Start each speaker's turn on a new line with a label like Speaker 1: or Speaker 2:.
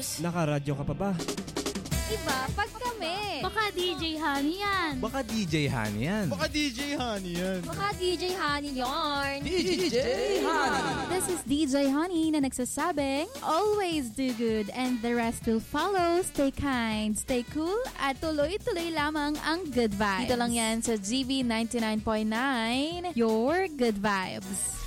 Speaker 1: Nakaradyo ka pa ba?
Speaker 2: Iba pag kami.
Speaker 3: Baka DJ Honey yan.
Speaker 4: Baka DJ Honey yan.
Speaker 5: Baka DJ Honey yan.
Speaker 2: Baka DJ Honey yarn.
Speaker 4: DJ Honey.
Speaker 3: This is DJ Honey na nagsasabing, always do good and the rest will follow. Stay kind, stay cool, at tuloy-tuloy lamang ang good vibes. Dito lang yan sa GB 99.9, your good vibes.